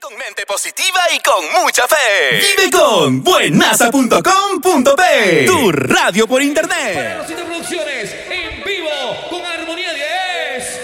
Con mente positiva y con mucha fe. Vive con buenaza.com.p. Tu radio por internet. Para Rosita Producciones, en vivo, con Armonía 10.